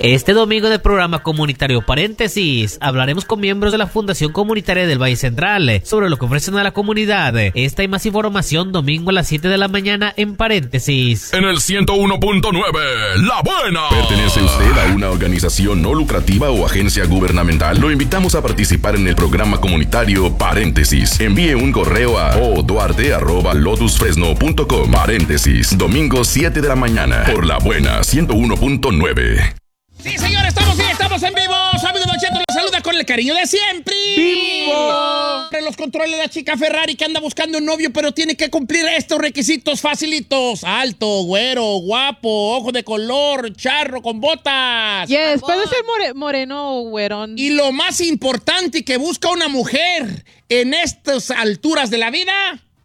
Este domingo del programa comunitario Paréntesis hablaremos con miembros de la Fundación Comunitaria del Valle Central sobre lo que ofrecen a la comunidad. Esta y más información domingo a las 7 de la mañana en Paréntesis. En el 101.9, La Buena. ¿Pertenece usted a una organización no lucrativa o agencia gubernamental? Lo invitamos a participar en el programa comunitario Paréntesis. Envíe un correo a oduarte@lotusfresno.com. Paréntesis, domingo 7 de la mañana por La Buena 101.9. Sí, señor, estamos en vivo. Amigo Don Cheto los saluda con el cariño de siempre. ¡Vivo! Los controles de la chica Ferrari que anda buscando un novio, pero tiene que cumplir estos requisitos facilitos. Alto, güero, guapo, ojo de color, charro, con botas. Yes, puede ser moreno o güerón. Y lo más importante que busca una mujer en estas alturas de la vida...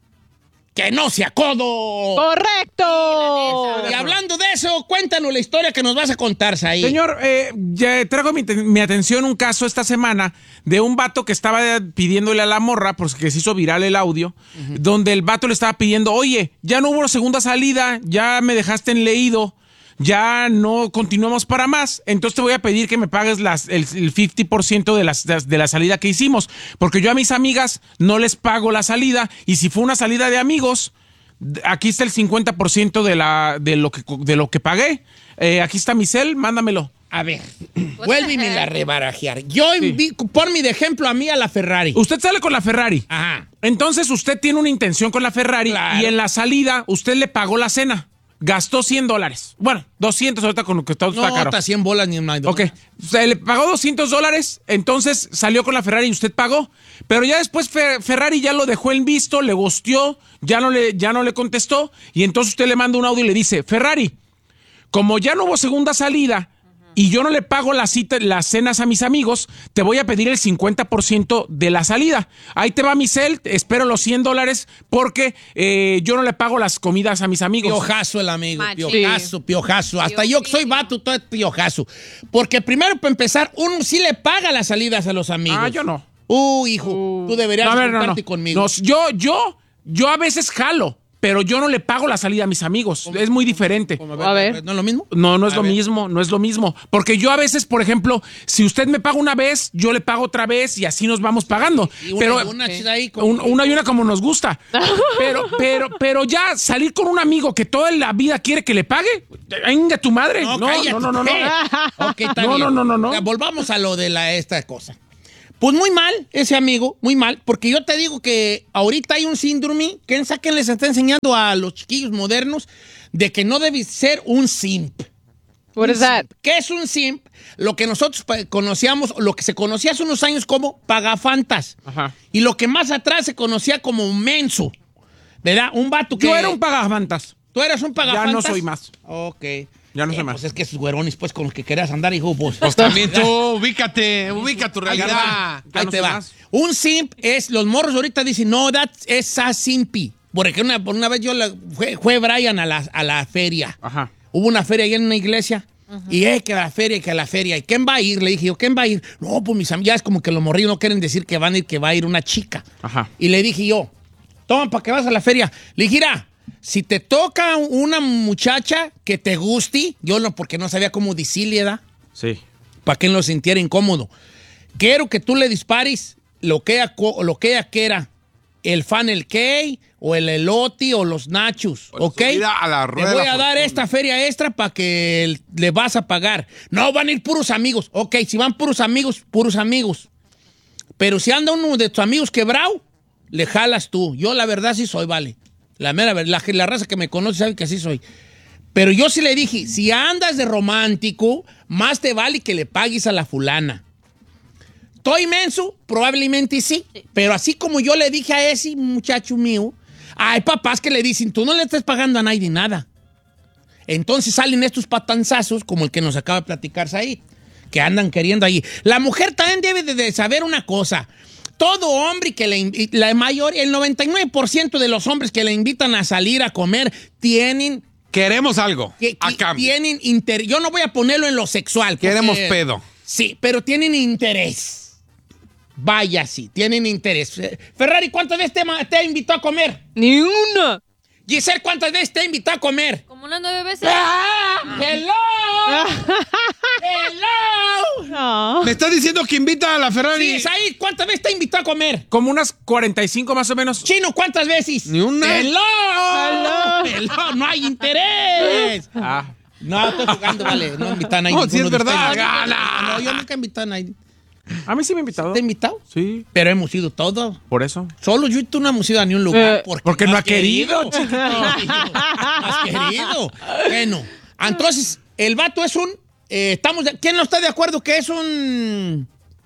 ¡que no sea codo! ¡Correcto! Y hablando de eso, cuéntanos la historia que nos vas a contar, Saí. Señor, ya traigo mi atención un caso esta semana de un vato que estaba pidiéndole a la morra, porque se hizo viral el audio, donde el vato le estaba pidiendo, oye, ya no hubo segunda salida, ya me dejaste en leído, ya no continuamos para más, entonces te voy a pedir que me pagues el 50% de la salida que hicimos, porque yo a mis amigas no les pago la salida, y si fue una salida de amigos, aquí está el 50% de lo que pagué. Aquí está mi cel, mándamelo. A ver, vuélveme a rebarajear. Ponme de ejemplo a mí a la Ferrari. Usted sale con la Ferrari. Ajá. Entonces usted tiene una intención con la Ferrari, claro, y en la salida usted le pagó la cena. Gastó $100. Bueno, 200 ahorita con lo que está caro. No, hasta 100 bolas ni más. Ok, se le pagó $200, entonces salió con la Ferrari y usted pagó. Pero ya después Ferrari ya lo dejó en visto, le gosteó, ya no le contestó. Y entonces usted le manda un audio y le dice, Ferrari, como ya no hubo segunda salida y yo no le pago las cenas a mis amigos, te voy a pedir el 50% de la salida. Ahí te va mi cel, espero los $100 porque yo no le pago las comidas a mis amigos. Piojazo el amigo, Machi. piojazo. Hasta yo que soy vato, todo es piojazo. Porque primero, para empezar, uno sí le paga las salidas a los amigos. Ah, yo no. Hijo, tú deberías juntarte conmigo. No, yo a veces jalo, pero yo no le pago la salida a mis amigos. Es muy diferente. A ver. ¿No es lo mismo? No es lo mismo, no es lo mismo. Porque yo a veces, por ejemplo, si usted me paga una vez, yo le pago otra vez y así nos vamos pagando. Y una y una como nos gusta. pero ya salir con un amigo que toda la vida quiere que le pague, venga tu madre. No. Ok, está bien. No. Volvamos a lo de esta cosa. Pues muy mal, ese amigo, muy mal, porque yo te digo que ahorita hay un síndrome que les está enseñando a los chiquillos modernos de que no debe ser un simp. What is that? ¿Qué es un simp? Lo que nosotros conocíamos, lo que se conocía hace unos años como pagafantas. Ajá. Y lo que más atrás se conocía como menso. ¿Verdad? Un vato que... Yo era un pagafantas. ¿Tú eras un pagafantas? Ya no soy más. Ok. Ya no sé más. Pues es que esos güerones, pues, con los que querías andar, hijo, pues También tú, ubica tu realidad. Ahí te va. Un simp es, los morros ahorita dicen, no, es a simpi. Porque una vez fue Brian a la feria. Ajá. Hubo una feria ahí en una iglesia. Y que la feria. ¿Y quién va a ir? Le dije yo, ¿quién va a ir? No, pues mis amigas, como que los morrillos no quieren decir que van a ir, que va a ir una chica. Ajá. Y le dije yo, toma, para que vas a la feria. Le dije, mira, si te toca una muchacha que te guste, yo no, porque no sabía cómo decirle, ¿verdad? Sí. Para que él lo sintiera incómodo. Quiero que tú le dispares lo que ella quiera. El funnel cake, o el elote, o los nachos, ¿ok? A la rueda le voy a de dar fortuna. esta feria extra para que le vas a pagar. No, van a ir puros amigos. Ok, si van puros amigos. Pero si anda uno de tus amigos quebrado, le jalas tú. Yo la verdad sí soy, vale. La mera verdad, la raza que me conoce sabe que así soy. Pero yo sí le dije, si andas de romántico, más te vale que le pagues a la fulana. ¿Estoy menso? Probablemente sí. Pero así como yo le dije a ese muchacho mío, hay papás que le dicen, tú no le estás pagando a nadie nada. Entonces salen estos patanzazos, como el que nos acaba de platicar ahí, que andan queriendo ahí. La mujer también debe de saber una cosa. Todo hombre que el 99% de los hombres que le invitan a salir a comer tienen... Queremos algo a cambio. Yo no voy a ponerlo en lo sexual. Queremos pedo. Sí, pero tienen interés. Vaya, sí, tienen interés. Ferrari, ¿cuántas veces te invitó a comer? Ni una. Giselle, ¿cuántas veces te invitó a comer? Como unas 9 veces. ¡Ah! ¡Hello! Me está diciendo que invita a la Ferrari. Sí, Said, ¿cuántas veces te invitó a comer? Como unas 45 más o menos. Chino, ¿cuántas veces? Ni una. ¡Pelón! ¡No hay interés! No, estoy jugando, vale. No invitan a nadie. No, sí es ninguno de verdad. ustedes. No, yo nunca he invitado a nadie. A mí sí me ha invitado. ¿Te he invitado? Sí, Pero hemos ido todos. por eso. Solo yo y tú no hemos ido a ni un lugar. Porque no has ha querido, chiquito. No has querido. Bueno, entonces, el vato es un... ¿Quién no está de acuerdo que es un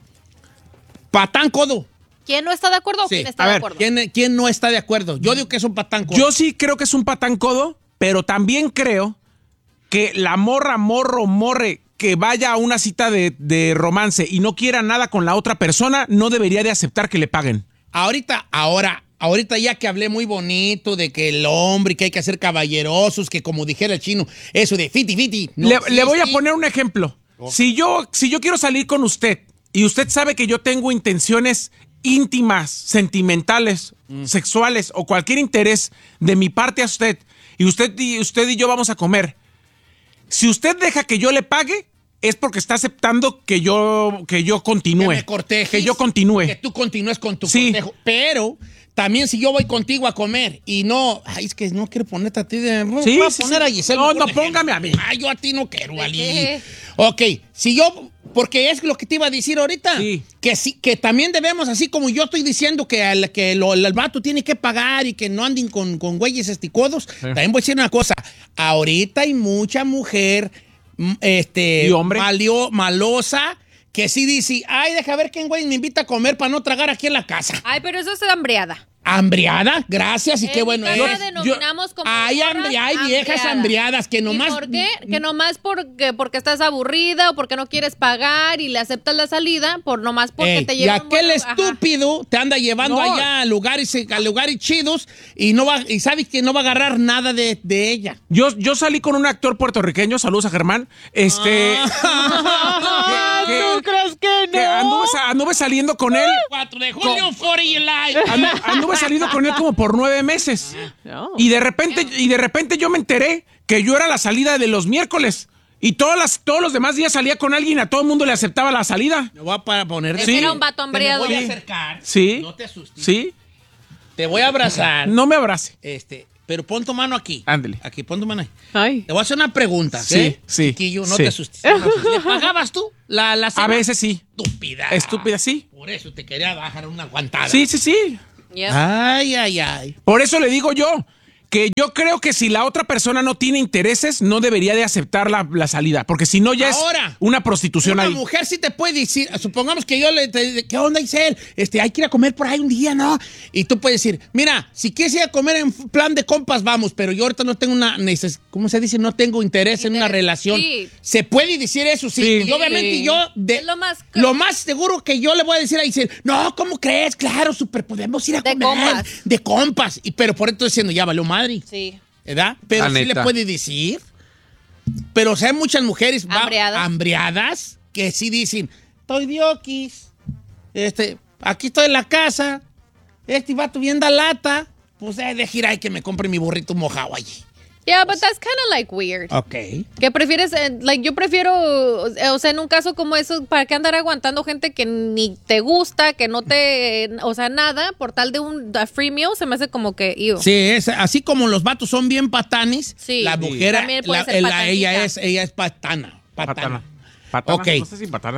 patán codo? ¿Quién no está de acuerdo o Sí. quién está A de ver, acuerdo? ¿Quién no está de acuerdo? Yo digo que es un patán codo. Yo sí creo que es un patán codo, pero también creo que la morre que vaya a una cita de romance y no quiera nada con la otra persona, no debería de aceptar que le paguen. Ahorita ya que hablé muy bonito de que el hombre, que hay que ser caballerosos, que como dijera el chino, eso de fiti. No Le voy a existe. poner un ejemplo. Si yo quiero salir con usted y usted sabe que yo tengo intenciones íntimas, sentimentales, sexuales o cualquier interés de mi parte a usted y usted y yo vamos a comer, si usted deja que yo le pague, es porque está aceptando que yo continúe. Que me cortejes, que yo continúe. Que tú continúes con tu Sí. cortejo. Pero también si yo voy contigo a comer y no... Ay, es que no quiero ponerte a ti de... Sí, voy a sí, poner sí. a Giselle. No, mejor no, de ejemplo. póngame a mí. Ay, yo a ti no quiero, Ali. qué? Ok, si yo... Porque es lo que te iba a decir ahorita. Sí. Que también debemos, así como yo estoy diciendo que el vato tiene que pagar y que no anden con güeyes esticodos, también voy a decir una cosa. Ahorita hay mucha mujer... ¿Y hombre? malosa, que sí dice, ay, deja ver quién güey me invita a comer para no tragar aquí en la casa. Ay, pero eso es hambriada. ¿Hambriada? Gracias, y qué En bueno mi es. casa denominamos como Hay morras viejas hambriadas que nomás... ¿Y por qué? Que nomás porque estás aburrida o porque no quieres pagar y le aceptas la salida, nomás porque Ey, te y lleva aquel estúpido te anda llevando No. allá a lugares chidos y sabes que no va a agarrar nada de ella. Yo salí con un actor puertorriqueño, saludos a Germán, ¿Tú crees que que anduve saliendo con él, 4 de julio, 40 July. anduve saliendo con él como por 9 meses. Y de repente yo me enteré que yo era la salida de los miércoles. Y todos los demás días salía con alguien, a todo el mundo le aceptaba la salida. Me voy a poner... Ese era un vato hambriado. Te me voy a acercar. Sí. No te asustes. Sí, Te voy a abrazar. no me abrace. Pero pon tu mano aquí. Ándele. Aquí, pon tu mano ahí. Ay. Te voy a hacer una pregunta. Sí, sí, Chiquillo, no sí. te asustes. No te asustes. ¿Le pagabas tú la A cena? veces sí. Estúpida. Estúpida, sí. Por eso te quería bajar una aguantada. Sí, sí, sí. Yep. Ay. Por eso le digo yo que yo creo que si la otra persona no tiene intereses, no debería de aceptar la salida. Porque si no, ya Ahora, es una prostitución Una ahí. mujer sí te puede decir, supongamos que yo ¿qué onda, Isel? Hay que ir a comer por ahí un día, ¿no? Y tú puedes decir, mira, si quieres ir a comer en plan de compas, vamos, pero yo ahorita no tengo ¿cómo se dice? No tengo interés en una relación. Sí. Se puede decir eso, sí. Sí. Y obviamente yo, Es lo más seguro que yo le voy a decir a Isel, no, ¿cómo crees? Claro, podemos ir a De comer. compas. De compas. Pero por eso estoy diciendo, ya valió madre. Sí. ¿Verdad? Pero La sí le neta. puede decir. Pero o sea, hay muchas mujeres hambriadas que sí dicen, estoy dioquis, aquí estoy en la casa, vato bien da lata, pues de girar que me compre mi burrito mojado allí. Yeah, but that's kind of like weird. Ok. ¿Qué prefieres? Yo prefiero, o sea, en un caso como eso, ¿para qué andar aguantando gente que ni te gusta, que no te, o sea, nada, por tal de un free meal? Se me hace como que, ew. Sí, es así como los vatos son bien patanes, Sí. la mujer, También puede ser patancita. ella es patana. Patana. Ok. No sé si patana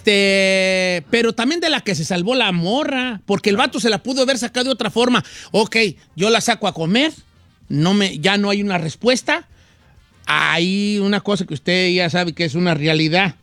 sería. Pero también de la que se salvó la morra, porque el vato se la pudo haber sacado de otra forma. Ok, yo la saco a comer, ya no hay una respuesta. Hay una cosa que usted ya sabe que es una realidad.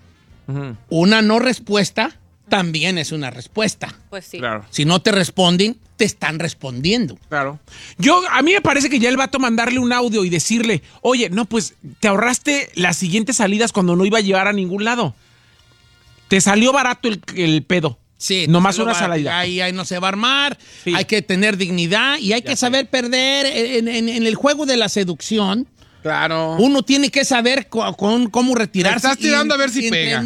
Una no respuesta también es una respuesta. Pues sí. Claro. Si no te responden, te están respondiendo. Claro. A mí me parece que ya el vato mandarle un audio y decirle, oye, no, pues te ahorraste las siguientes salidas cuando no iba a llevar a ningún lado. Te salió barato el pedo. Sí, Nomás entonces una salida. Ahí no se va a armar, Sí. hay que tener dignidad y hay que saber perder en el juego de la seducción. Claro. Uno tiene que saber cómo retirarse. Estás tirando a ver si pega.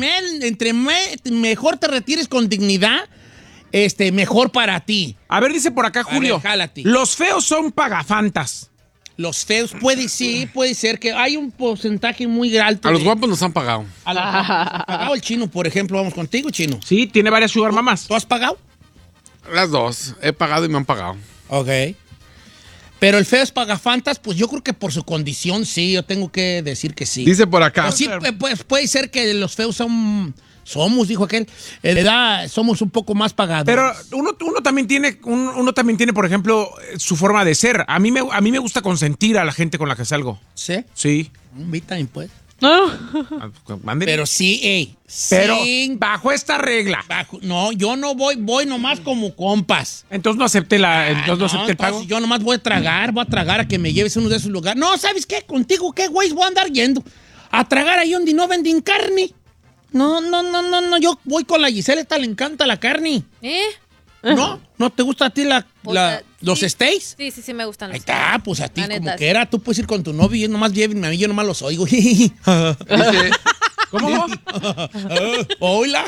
Mejor te retires con dignidad, mejor para ti. A ver, dice por acá A Julio. ver, jálate. Los feos son pagafantas. los feos puede ser que hay un porcentaje muy alto. A los guapos nos han pagado. A los guapos. ¿Pagado el Chino, por ejemplo? Vamos contigo, Chino. Sí, tiene varias sugar mamás. ¿Tú has pagado? Las dos. He pagado y me han pagado. Ok. Pero el feo es pagafantas, pues yo creo que por su condición sí, yo tengo que decir que sí. Dice por acá. O sí, pues puede ser que los feos somos, dijo aquel, somos un poco más pagados. Pero uno también tiene, por ejemplo, su forma de ser. A mí me gusta consentir a la gente con la que salgo. ¿Sí? Sí. Vitamin, pues. Mande. Pero sí, Pero sí, bajo esta regla. no, yo no voy nomás como compas. Entonces no acepte el pago. Entonces yo nomás voy a tragar a que me lleves a uno de esos lugares. No, ¿sabes qué? Contigo, ¿qué güey? Voy a andar yendo a tragar ahí donde no venden carne. No, yo voy con la Gisela, esta le encanta la carne. ¿No te gusta a ti los steaks? Sí, me gustan los Ahí está, pues a ti La como neta, que era, tú puedes ir con tu novio y yo nomás llévenme a mí, yo nomás los oigo. Dice, ¿Cómo? Hola.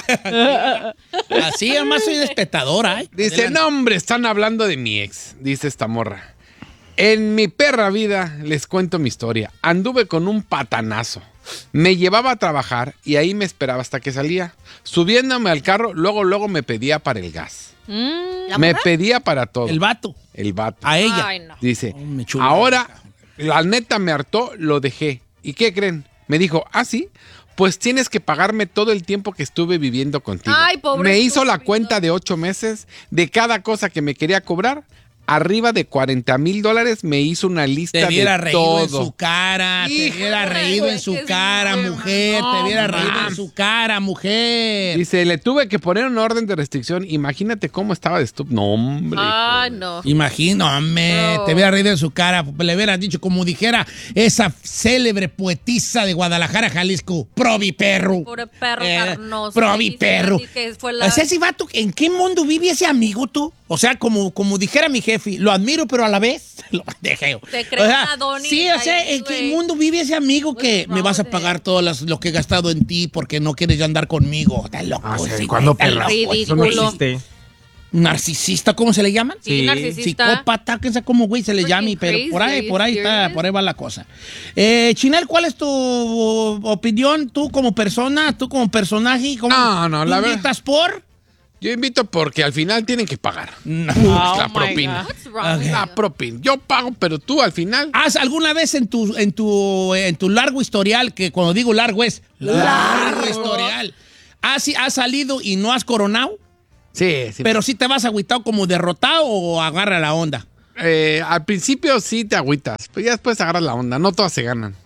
Así además soy de espectadora, ¿eh? dice, no, hombre, están hablando de mi ex, dice esta morra. En mi perra vida les cuento mi historia. Anduve con un patanazo. Me llevaba a trabajar y ahí me esperaba hasta que salía. Subiéndome al carro, luego me pedía para el gas. Me pedía para todo. El vato. El vato. A ella. Ay, no. Dice, Oh, me chula. ahora, la neta me hartó, lo dejé. ¿Y qué creen? Me dijo, sí, pues tienes que pagarme todo el tiempo que estuve viviendo contigo. Ay, pobre me hizo la estúpido. cuenta de 8 meses de cada cosa que me quería cobrar. Arriba de $40,000 me hizo una lista Te hubiera de reído todo. en su cara, te Hijo, hubiera reído en su que cara, sí, mujer, no, te hubiera reído en mames. su cara, mujer. Dice, le tuve que poner una orden de restricción. Imagínate cómo estaba de estúpido. No, hombre. Ay, no. Imagino, hombre, No. te hubiera reído en su cara, le hubieras dicho, como dijera esa célebre poetisa de Guadalajara, Jalisco, proviperro. Pobre perro carnoso. Proviperro. Dice que fue la- O sea, ese vato, ¿en qué mundo vive ese amigo tú? O sea, como dijera mi jefe, lo admiro, pero a la vez lo dejeo. Te crees una Donnie sí, o sea, ahí, ¿en qué güey. mundo vive ese amigo que What's me vas a wrong pagar todo lo que he gastado en ti porque no quieres ya andar conmigo? Estás loco. Ah, sí, ese ¿cuándo, güey, está perra? loco. Eso no Ridículo. existe. Narcisista, ¿cómo se le llaman? Sí, Sí. narcisista. Psicópata, quién sabe cómo güey se le Freaking llame, pero crazy, por ahí está, serious? por ahí va la cosa. Chinel, ¿cuál es tu opinión? Tú como persona, tú como personaje, ¿cómo No, la verdad. invitas por? Yo invito porque al final tienen que pagar. Oh la propina. What's wrong with La you? propina. Yo pago, pero tú al final. ¿Has alguna vez en tu largo historial, que cuando digo largo es largo historial, has salido y no has coronado? Sí. Pero sí te vas agüitado como derrotado o agarra la onda. Al principio sí te agüitas, pero ya después agarras la onda. No todas se ganan.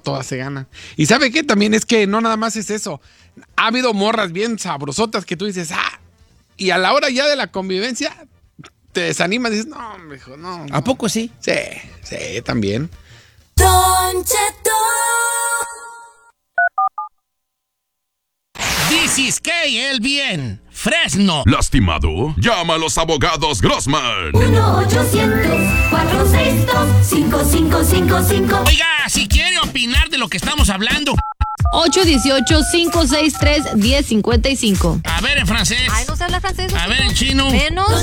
¿Y sabe qué? También es que no nada más es eso. Ha habido morras bien sabrosotas que tú dices, y a la hora ya de la convivencia te desanimas y dices, no, mijo, no. ¿A poco sí? Sí, también. Don Cheto. This is el bien. Fresno. ¿Lastimado? Llama a los abogados Grossman. 1-800-462-5555. Oiga, si quiere opinar de lo que estamos hablando, 818-563-1055. a ver en francés. Ay, no se habla francés. A ver en chino. Menos.